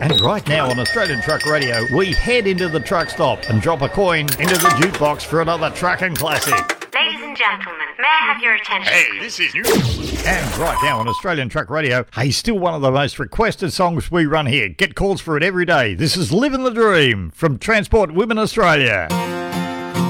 And right now on Australian Truck Radio, we head into the truck stop and drop a coin into the jukebox for another trucking classic. Ladies and gentlemen, may I have your attention? Hey, this is new. And right now on Australian Truck Radio, hey, still one of the most requested songs we run here. Get calls for it every day. This is Living the Dream from Transport Women Australia.